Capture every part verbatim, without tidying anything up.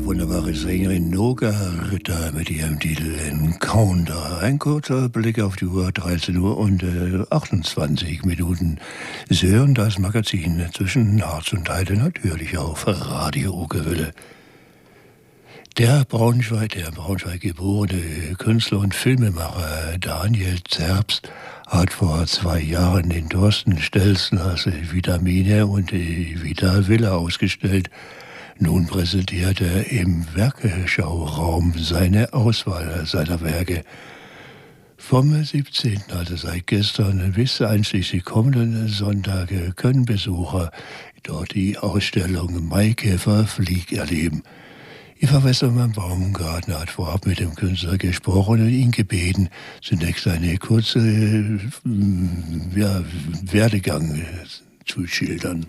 wunderbare Sängerin Noga Ritter mit ihrem Titel Encounter. Ein kurzer Blick auf die Uhr, dreizehn Uhr und äh, achtundzwanzig Minuten. Sie hören das Magazin zwischen Harz und Heide, natürlich auf Radio Okerwelle. Der Braunschweig, der in Braunschweig geborene Künstler und Filmemacher Daniel Zerbst hat vor zwei Jahren den Thorsten Stelzners Vitamine und die Vita Villa ausgestellt. Nun präsentiert er im Werkeschauraum seine Auswahl seiner Werke. Vom siebzehnten, also seit gestern, bis einschließlich kommenden Sonntag können Besucher dort die Ausstellung Maikäfer Flieg erleben. Eva Westermann-Baumgartner hat vorab mit dem Künstler gesprochen und ihn gebeten, zunächst eine kurze ja, Werdegang zu schildern.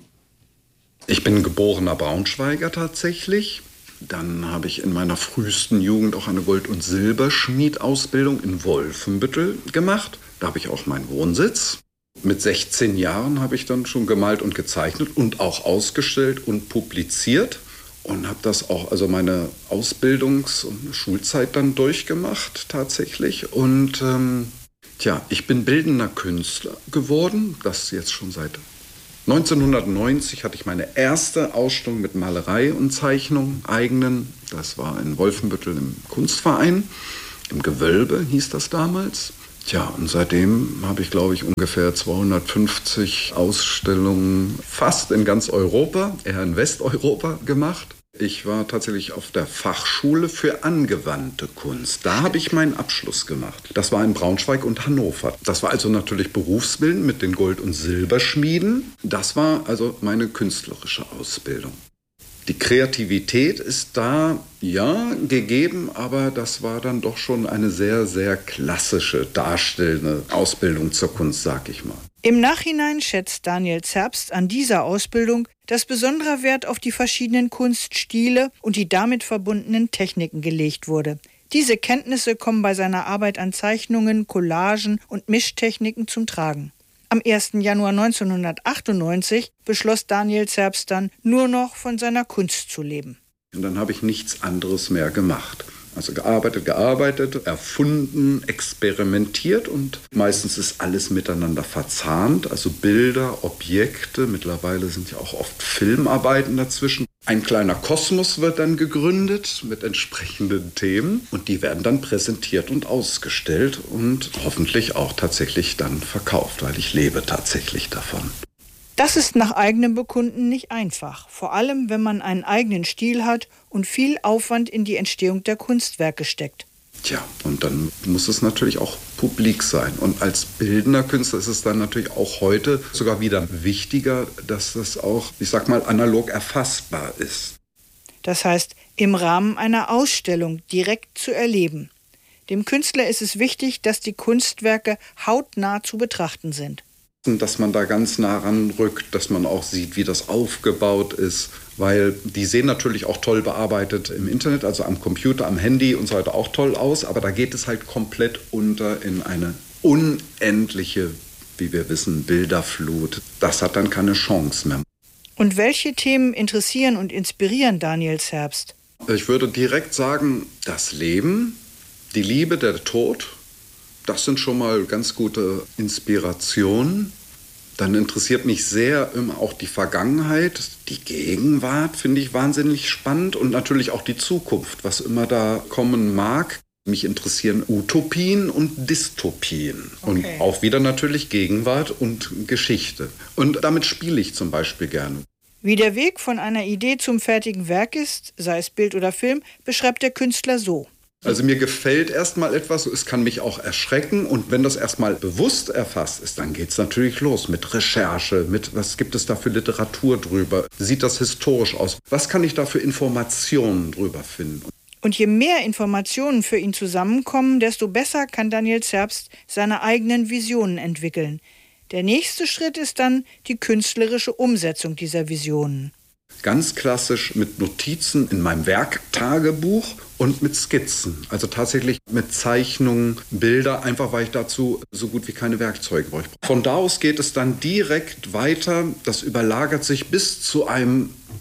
Ich bin geborener Braunschweiger tatsächlich. Dann habe ich in meiner frühesten Jugend auch eine Gold- und Silberschmied-Ausbildung in Wolfenbüttel gemacht. Da habe ich auch meinen Wohnsitz. Mit sechzehn Jahren habe ich dann schon gemalt und gezeichnet und auch ausgestellt und publiziert. Und habe das auch, also meine Ausbildungs- und Schulzeit dann durchgemacht tatsächlich. Und ähm, tja, ich bin bildender Künstler geworden, das jetzt schon seit neunzehnhundertneunzig hatte ich meine erste Ausstellung mit Malerei und Zeichnung eigenen. Das war in Wolfenbüttel im Kunstverein, im Gewölbe hieß das damals. Tja, und seitdem habe ich, glaube ich, ungefähr zweihundertfünfzig Ausstellungen fast in ganz Europa, eher in Westeuropa gemacht. Ich war tatsächlich auf der Fachschule für angewandte Kunst. Da habe ich meinen Abschluss gemacht. Das war in Braunschweig und Hannover. Das war also natürlich berufsbildend mit den Gold- und Silberschmieden. Das war also meine künstlerische Ausbildung. Die Kreativität ist da, ja, gegeben, aber das war dann doch schon eine sehr, sehr klassische, darstellende Ausbildung zur Kunst, sag ich mal. Im Nachhinein schätzt Daniel Zerbst an dieser Ausbildung, dass besonderer Wert auf die verschiedenen Kunststile und die damit verbundenen Techniken gelegt wurde. Diese Kenntnisse kommen bei seiner Arbeit an Zeichnungen, Collagen und Mischtechniken zum Tragen. Am ersten Januar neunzehnhundertachtundneunzig beschloss Daniel Zerbst dann, nur noch von seiner Kunst zu leben. Und dann habe ich nichts anderes mehr gemacht. Also gearbeitet, gearbeitet, erfunden, experimentiert und meistens ist alles miteinander verzahnt. Also Bilder, Objekte, mittlerweile sind ja auch oft Filmarbeiten dazwischen. Ein kleiner Kosmos wird dann gegründet mit entsprechenden Themen und die werden dann präsentiert und ausgestellt und hoffentlich auch tatsächlich dann verkauft, weil ich lebe tatsächlich davon. Das ist nach eigenem Bekunden nicht einfach, vor allem wenn man einen eigenen Stil hat und viel Aufwand in die Entstehung der Kunstwerke steckt. Tja, und dann muss es natürlich auch publik sein. Und als bildender Künstler ist es dann natürlich auch heute sogar wieder wichtiger, dass das auch, ich sag mal, analog erfassbar ist. Das heißt, im Rahmen einer Ausstellung direkt zu erleben. Dem Künstler ist es wichtig, dass die Kunstwerke hautnah zu betrachten sind. Dass man da ganz nah ranrückt, dass man auch sieht, wie das aufgebaut ist, weil die sehen natürlich auch toll bearbeitet im Internet, also am Computer, am Handy und so weiter auch toll aus, aber da geht es halt komplett unter in eine unendliche, wie wir wissen, Bilderflut. Das hat dann keine Chance mehr. Und welche Themen interessieren und inspirieren Daniel Zerbst? Ich würde direkt sagen, das Leben, die Liebe, der Tod. Das sind schon mal ganz gute Inspirationen. Dann interessiert mich sehr immer auch die Vergangenheit. Die Gegenwart finde ich wahnsinnig spannend und natürlich auch die Zukunft, was immer da kommen mag. Mich interessieren Utopien und Dystopien. Okay. Und auch wieder natürlich Gegenwart und Geschichte. Und damit spiele ich zum Beispiel gerne. Wie der Weg von einer Idee zum fertigen Werk ist, sei es Bild oder Film, beschreibt der Künstler so. Also mir gefällt erstmal etwas, es kann mich auch erschrecken und wenn das erstmal bewusst erfasst ist, dann geht es natürlich los mit Recherche, mit was gibt es da für Literatur drüber, sieht das historisch aus, was kann ich da für Informationen drüber finden. Und je mehr Informationen für ihn zusammenkommen, desto besser kann Daniel Zerbst seine eigenen Visionen entwickeln. Der nächste Schritt ist dann die künstlerische Umsetzung dieser Visionen. Ganz klassisch mit Notizen in meinem Werktagebuch und mit Skizzen. Also tatsächlich mit Zeichnungen, Bilder, einfach weil ich dazu so gut wie keine Werkzeuge brauche. Von da aus geht es dann direkt weiter. Das überlagert sich bis zu einem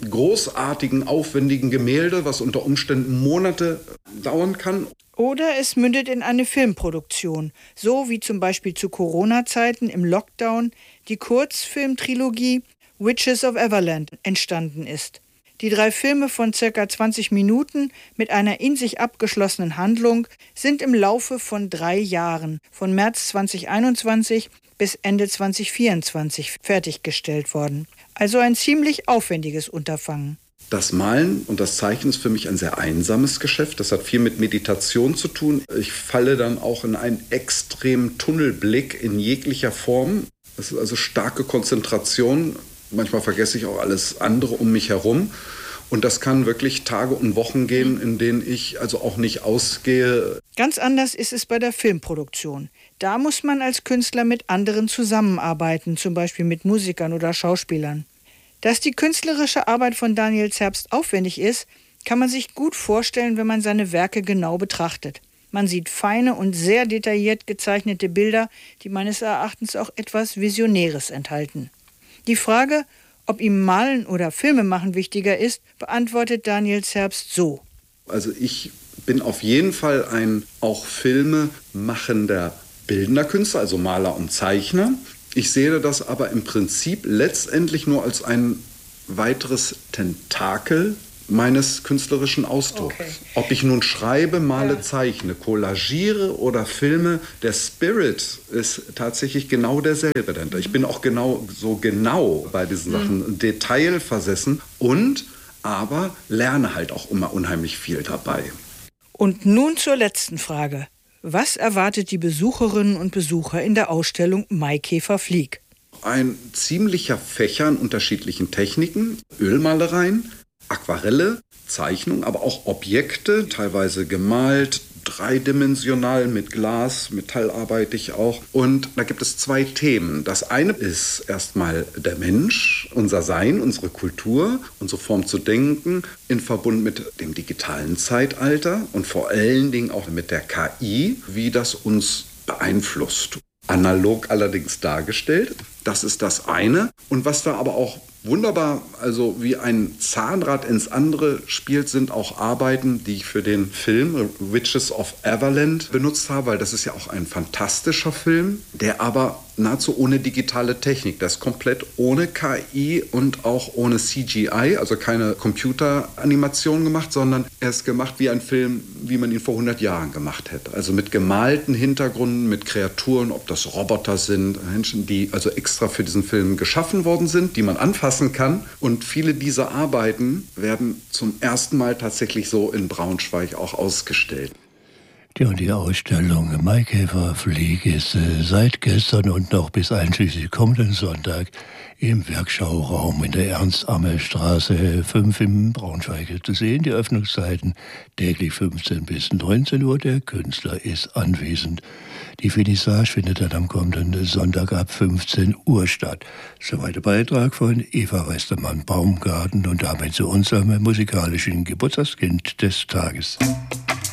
großartigen, aufwendigen Gemälde, was unter Umständen Monate dauern kann. Oder es mündet in eine Filmproduktion, so wie zum Beispiel zu Corona-Zeiten im Lockdown die Kurzfilmtrilogie Witches of Everland entstanden ist. Die drei Filme von ca. zwanzig Minuten mit einer in sich abgeschlossenen Handlung sind im Laufe von drei Jahren, von März zweitausendeinundzwanzig bis Ende zweitausendvierundzwanzig, fertiggestellt worden. Also ein ziemlich aufwendiges Unterfangen. Das Malen und das Zeichnen ist für mich ein sehr einsames Geschäft. Das hat viel mit Meditation zu tun. Ich falle dann auch in einen extremen Tunnelblick in jeglicher Form. Das ist also starke Konzentration. Manchmal vergesse ich auch alles andere um mich herum. Und das kann wirklich Tage und Wochen gehen, in denen ich also auch nicht ausgehe. Ganz anders ist es bei der Filmproduktion. Da muss man als Künstler mit anderen zusammenarbeiten, zum Beispiel mit Musikern oder Schauspielern. Dass die künstlerische Arbeit von Daniel Zerbst aufwendig ist, kann man sich gut vorstellen, wenn man seine Werke genau betrachtet. Man sieht feine und sehr detailliert gezeichnete Bilder, die meines Erachtens auch etwas Visionäres enthalten. Die Frage, ob ihm Malen oder Filmemachen wichtiger ist, beantwortet Daniel Zerbst so. Also ich bin auf jeden Fall ein auch Filme machender bildender Künstler, also Maler und Zeichner. Ich sehe das aber im Prinzip letztendlich nur als ein weiteres Tentakel meines künstlerischen Ausdrucks. Okay. Ob ich nun schreibe, male, ja. zeichne, collagiere oder filme, der Spirit ist tatsächlich genau derselbe. Denn ich bin auch genau so genau bei diesen mhm. Sachen detailversessen und aber lerne halt auch immer unheimlich viel dabei. Und nun zur letzten Frage. Was erwartet die Besucherinnen und Besucher in der Ausstellung Maikäfer Flieg? Ein ziemlicher Fächer an unterschiedlichen Techniken, Ölmalereien, Aquarelle, Zeichnung, aber auch Objekte, teilweise gemalt, dreidimensional mit Glas, Metall arbeite ich auch. Und da gibt es zwei Themen. Das eine ist erstmal der Mensch, unser Sein, unsere Kultur, unsere Form zu denken, in Verbund mit dem digitalen Zeitalter und vor allen Dingen auch mit der K I, wie das uns beeinflusst. Analog allerdings dargestellt. Das ist das eine. Und was da aber auch wunderbar, also wie ein Zahnrad ins andere spielt, sind auch Arbeiten, die ich für den Film Witches of Everland benutzt habe, weil das ist ja auch ein fantastischer Film, der aber nahezu ohne digitale Technik, das ist komplett ohne K I und auch ohne C G I, also keine Computeranimation gemacht, sondern er ist gemacht wie ein Film, wie man ihn vor hundert Jahren gemacht hätte. Also mit gemalten Hintergründen, mit Kreaturen, ob das Roboter sind, Menschen, die also extra für diesen Film geschaffen worden sind, die man anfassen kann. Und viele dieser Arbeiten werden zum ersten Mal tatsächlich so in Braunschweig auch ausgestellt. Ja, und die Ausstellung Maikäfer Flieg ist äh, seit gestern und noch bis einschließlich kommenden Sonntag im Werkschauraum in der Ernst-Ammel-Straße fünf im Braunschweig zu sehen. Die Öffnungszeiten täglich fünfzehn bis neunzehn Uhr. Der Künstler ist anwesend. Die Vernissage findet dann am kommenden Sonntag ab fünfzehn Uhr statt. Soweit der Beitrag von Eva Westermann-Baumgarten und damit zu unserem musikalischen Geburtstagskind des Tages.